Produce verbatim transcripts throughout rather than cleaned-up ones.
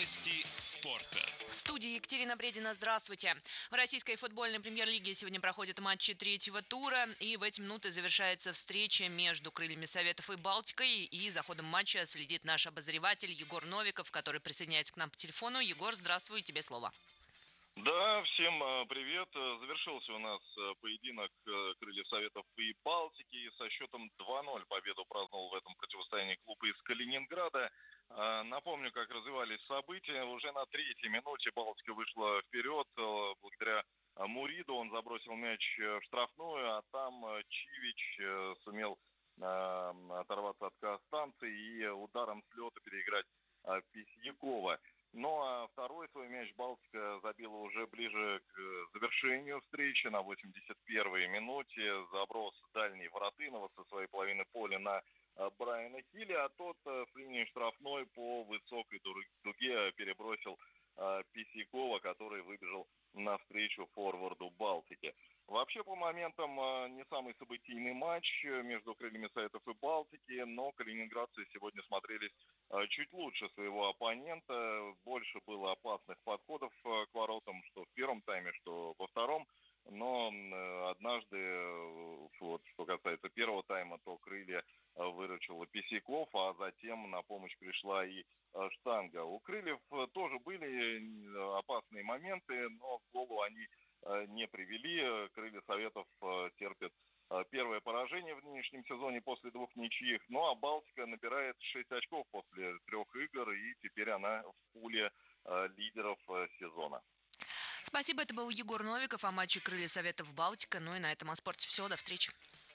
Новости спорта. В студии Екатерина Бредина. Здравствуйте. В российской футбольной премьер-лиге сегодня проходят матчи третьего тура. И в эти минуты завершается встреча между «Крыльями Советов» и «Балтикой. И за ходом матча следит наш обозреватель Егор Новиков, который присоединяется к нам по телефону. Егор, здравствуй, тебе слово. Да, всем привет. Завершился у нас поединок «Крыльев Советов» и «Балтики». Со счетом два ноль победу праздновал в этом противостоянии клуб из Калининграда. Напомню, как развивались события. Уже на третьей минуте «Балтика» вышла вперед благодаря Муриду. Он забросил мяч в штрафную, а там Чивич сумел оторваться от Костанцы и ударом с лета переиграть Письякова. Ну а второй свой мяч «Балтика» забила уже ближе к завершению встречи на восемьдесят первой минуте. Заброс дальний Воротынова со своей половины поля на Брайана Хилли, а тот с линии штрафной по высокой дуге перебросил Письякова, который выбежал навстречу форварду «Балтики». Вообще, по моментам, не самый событийный матч между «Крыльями Советов» и «Балтики», но калининградцы сегодня смотрелись чуть лучше своего оппонента. Больше было опасных подходов к воротам, что в первом тайме, что во втором. Но однажды, вот, что касается первого тайма, то «Крылья» выручил Письяков, а затем на помощь пришла и штанга. У «Крыльев» тоже были опасные моменты, но к голу они не привели. «Крылья Советов» терпят первое поражение в нынешнем сезоне после двух ничьих. Ну а «Балтика» набирает шесть очков после трех игр, и теперь она в пуле лидеров сезона. Спасибо, это был Егор Новиков о матче «Крылья Советов» Балтика. Ну и на этом о спорте все. До встречи.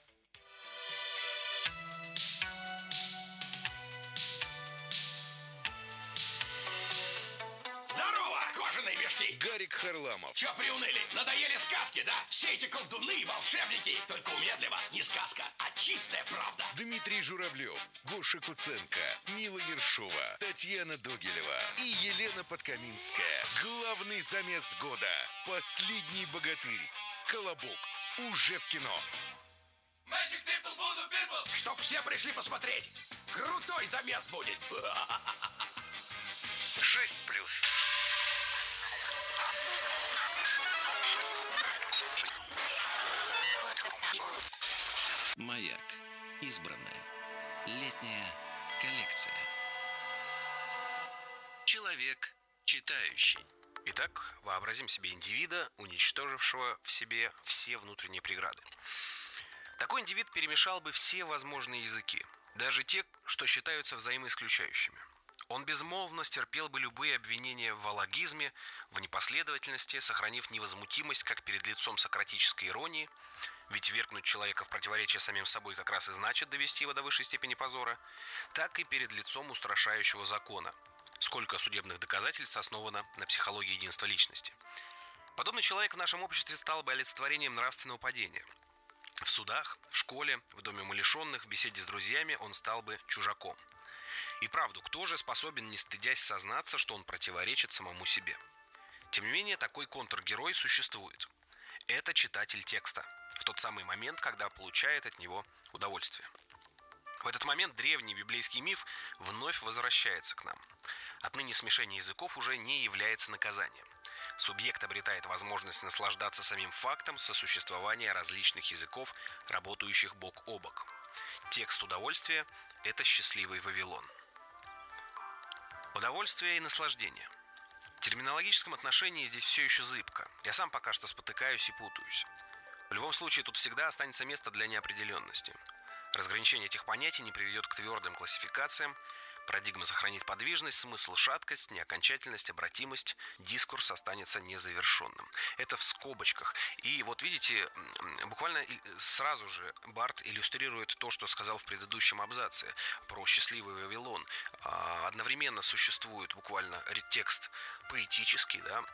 Мешки. Гарик Харламов. Чё приуныли? Надоели сказки, да? Все эти колдуны и волшебники. Только у меня для вас не сказка, а чистая правда. Дмитрий Журавлев, Гоша Куценко, Мила Ершова, Татьяна Догилева и Елена Подкаминская. Главный замес года. Последний богатырь. Колобок. Уже в кино. Magic people, voodoo people. Чтоб все пришли посмотреть. Крутой замес будет. шесть плюс. Маяк. Избранная. Летняя коллекция. Человек читающий. Итак, вообразим себе индивида, уничтожившего в себе все внутренние преграды. Такой индивид перемешал бы все возможные языки, даже те, что считаются взаимоисключающими. Он безмолвно стерпел бы любые обвинения в алогизме, в непоследовательности, сохранив невозмутимость как перед лицом сократической иронии, ведь ввергнуть человека в противоречие самим собой как раз и значит довести его до высшей степени позора, так и перед лицом устрашающего закона. Сколько судебных доказательств основано на психологии единства личности. Подобный человек в нашем обществе стал бы олицетворением нравственного падения. В судах, в школе, в доме умалишенных, в беседе с друзьями он стал бы чужаком. И правду, кто же способен, не стыдясь, сознаться, что он противоречит самому себе? Тем не менее, такой контргерой существует. Это читатель текста, в тот самый момент, когда получает от него удовольствие. В этот момент древний библейский миф вновь возвращается к нам. Отныне смешение языков уже не является наказанием. Субъект обретает возможность наслаждаться самим фактом сосуществования различных языков, работающих бок о бок. Текст удовольствия – это счастливый Вавилон. Удовольствие и наслаждение. В терминологическом отношении здесь все еще зыбко. Я сам пока что спотыкаюсь и путаюсь. В любом случае, тут всегда останется место для неопределенности. Разграничение этих понятий не приведет к твердым классификациям. Парадигма сохранит подвижность, смысл шаткость, неокончательность, обратимость. Дискурс останется незавершенным. Это в скобочках. И вот видите, буквально сразу же Барт иллюстрирует то, что сказал в предыдущем абзаце про счастливый Вавилон. Одновременно существует буквально текст поэтический, да,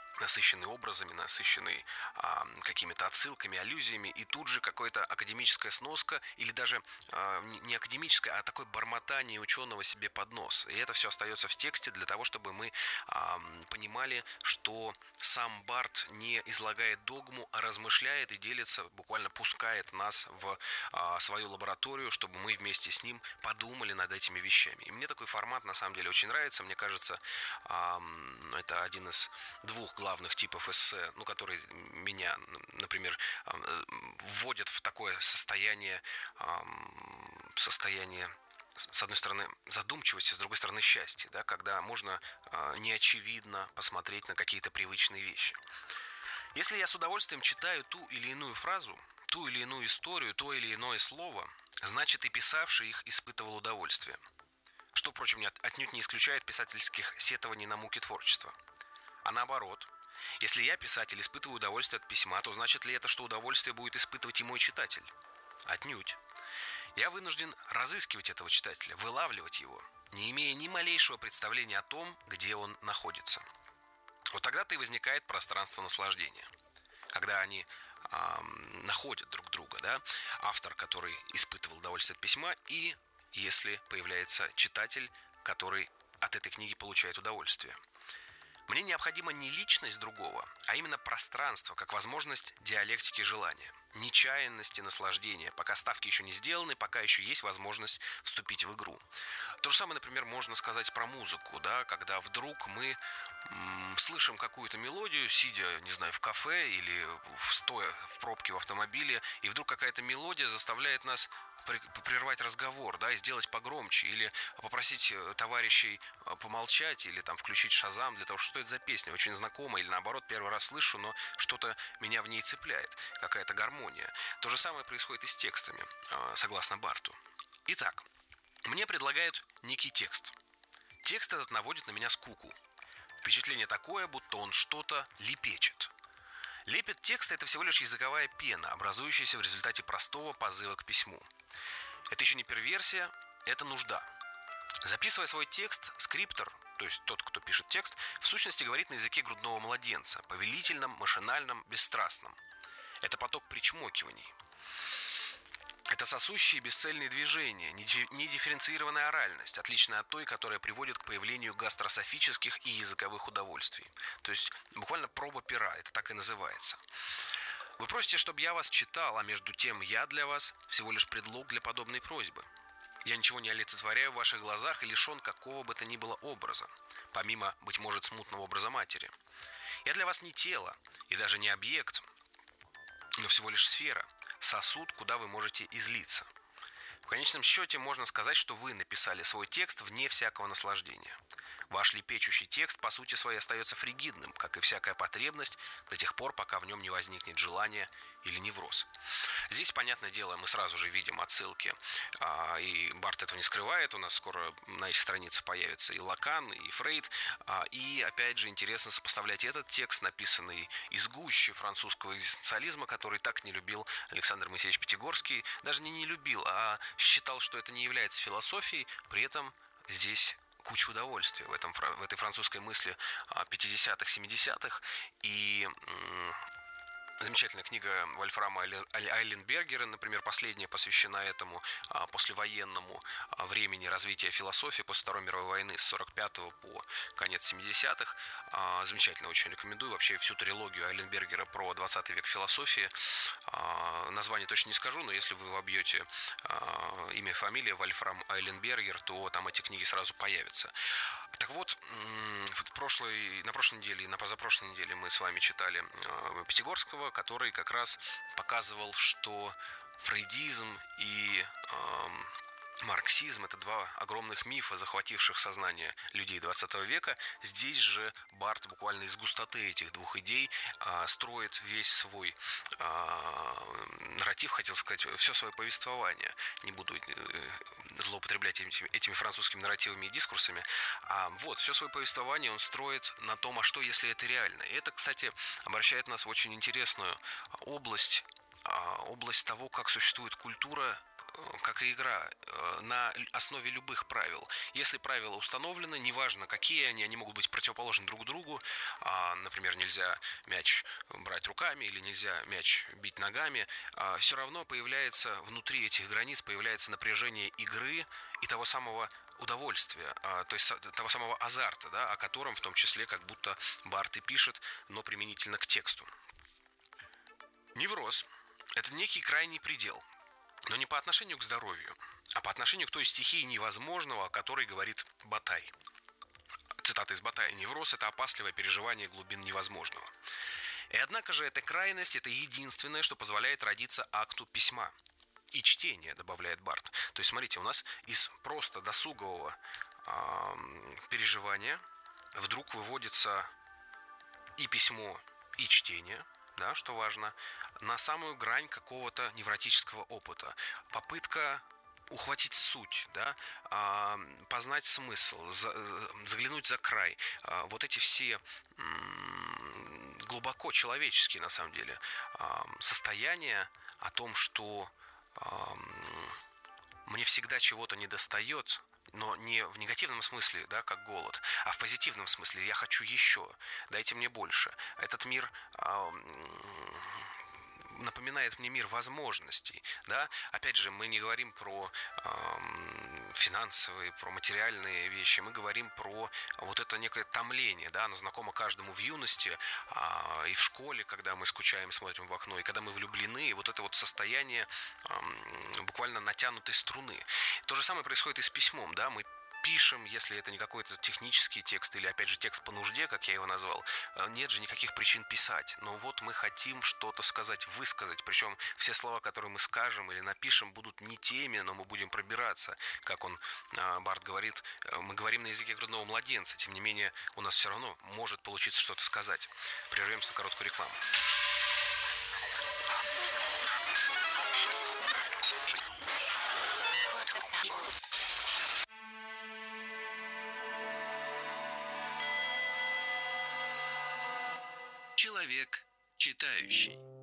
насыщенный образами, насыщенный а, какими-то отсылками, аллюзиями, и тут же какая-то академическая сноска, или даже а, не академическая, а такое бормотание ученого себе под нос. И это все остается в тексте для того, чтобы мы а, понимали, что сам Барт не излагает догму, а размышляет и делится, буквально пускает нас в а, свою лабораторию, чтобы мы вместе с ним подумали над этими вещами. И мне такой формат на самом деле очень нравится. Мне кажется, а, это один из двух главных главных типов эссе, ну, которые меня, например, вводят в такое состояние, состояние, с одной стороны, задумчивости, с другой стороны, счастья, да, когда можно неочевидно посмотреть на какие-то привычные вещи. Если я с удовольствием читаю ту или иную фразу, ту или иную историю, то или иное слово, значит, и писавший их испытывал удовольствие. Что, впрочем, отнюдь не исключает писательских сетований на муки творчества. А наоборот, если я, писатель, испытываю удовольствие от письма, то значит ли это, что удовольствие будет испытывать и мой читатель? Отнюдь. Я вынужден разыскивать этого читателя, вылавливать его, не имея ни малейшего представления о том, где он находится. Вот тогда-то и возникает пространство наслаждения. Когда они э, находят друг друга, да, автор, который испытывал удовольствие от письма, и если появляется читатель, который от этой книги получает удовольствие. Мне необходима не личность другого, а именно пространство, как возможность диалектики желания, нечаянности наслаждения, пока ставки еще не сделаны, пока еще есть возможность вступить в игру. То же самое, например, можно сказать про музыку, да, когда вдруг мы м, слышим какую-то мелодию, сидя, не знаю, в кафе или стоя в пробке в автомобиле, и вдруг какая-то мелодия заставляет нас прервать разговор, да, и сделать погромче, или попросить товарищей помолчать, или там включить Шазам для того, что это за песня, очень знакомая, или наоборот, первый раз слышу, но что-то меня в ней цепляет, какая-то гармония. То же самое происходит и с текстами, согласно Барту. Итак, мне предлагают некий текст. Текст этот наводит на меня скуку. Впечатление такое, будто он что-то лепечет. Лепет текста – это всего лишь языковая пена, образующаяся в результате простого позыва к письму. Это еще не перверсия, это нужда. Записывая свой текст, скриптор, то есть тот, кто пишет текст, в сущности говорит на языке грудного младенца, повелительном, машинальном, бесстрастном. Это поток причмокиваний. Это сосущие бесцельные движения, недифференцированная оральность, отличная от той, которая приводит к появлению гастрософических и языковых удовольствий. То есть буквально проба пера, это так и называется. Вы просите, чтобы я вас читал, а между тем я для вас всего лишь предлог для подобной просьбы. Я ничего не олицетворяю в ваших глазах и лишен какого бы то ни было образа, помимо, быть может, смутного образа матери. Я для вас не тело и даже не объект, но всего лишь сфера, сосуд, куда вы можете излиться. В конечном счете можно сказать, что вы написали свой текст вне всякого наслаждения. Ваш лепечущий текст, по сути своей, остается фригидным, как и всякая потребность, до тех пор, пока в нем не возникнет желание или невроз. Здесь, понятное дело, мы сразу же видим отсылки, и Барт этого не скрывает, у нас скоро на этих страницах появится и Лакан, и Фрейд, и, опять же, интересно сопоставлять этот текст, написанный из гущи французского экзистенциализма, который так не любил Александр Моисеевич Пятигорский, даже не не любил, а считал, что это не является философией, при этом здесь куча удовольствия в, этом, в этой французской мысли пятидесятых, семидесятых. И м- замечательная книга Вольфрама Айленбергера, например, последняя посвящена этому а, послевоенному а, времени развития философии после Второй мировой войны с сорок пятого по конец семидесятых. А, замечательно, очень рекомендую. Вообще всю трилогию Айленбергера про двадцатый век философии. А, название точно не скажу, но если вы вобьете а, имя и фамилия Вольфрам Айленбергер, то там эти книги сразу появятся. Так вот, в прошлой, на прошлой неделе и на позапрошлой неделе мы с вами читали э, Пятигорского, который как раз показывал, что фрейдизм и э, марксизм – это два огромных мифа, захвативших сознание людей двадцатого века. Здесь же Барт буквально из густоты этих двух идей а, строит весь свой а, нарратив, хотел сказать, все свое повествование. Не буду э, злоупотреблять этими, этими французскими нарративами и дискурсами. А, вот, все свое повествование он строит на том, а что, если это реально. И это, кстати, обращает нас в очень интересную область, а, область того, как существует культура как и игра, на основе любых правил. Если правила установлены, неважно какие они, они могут быть противоположны друг другу. Например, нельзя мяч брать руками или нельзя мяч бить ногами. Все равно появляется внутри этих границ, появляется напряжение игры и того самого удовольствия, то есть того самого азарта, да, о котором в том числе как будто Барт и пишет, но применительно к тексту. Невроз – это некий крайний предел, но не по отношению к здоровью, а по отношению к той стихии невозможного, о которой говорит Батай. Цитата из Батая: «Невроз – это опасливое переживание глубин невозможного». И однако же эта крайность – это единственное, что позволяет родиться акту письма. И чтение, добавляет Барт. То есть, смотрите, у нас из просто досугового э, переживания вдруг выводится и письмо, и чтение, да, что важно, на самую грань какого-то невротического опыта. Попытка ухватить суть, да, э, познать смысл, за, заглянуть за край. Э, вот эти все э, глубоко человеческие, на самом деле, э, состояния о том, что мне всегда чего-то недостает, но не в негативном смысле, да, как голод, а в позитивном смысле: я хочу еще, дайте мне больше. Этот мир э, напоминает мне мир возможностей, да. Опять же, мы не говорим про э, финансовые, про материальные вещи, мы говорим про вот это некое томление, да, оно знакомо каждому в юности э, и в школе, когда мы скучаем, смотрим в окно, и когда мы влюблены, и вот это вот состояние э, буквально натянутой струны. То же самое происходит и с письмом, да, мы пишем, если это не какой-то технический текст или, опять же, текст по нужде, как я его назвал, нет же никаких причин писать. Но вот мы хотим что-то сказать, высказать, причем все слова, которые мы скажем или напишем, будут не теми, но мы будем пробираться. Как он, Барт говорит, мы говорим на языке грудного младенца, тем не менее, у нас все равно может получиться что-то сказать. Прервемся на короткую рекламу. Человек читающий.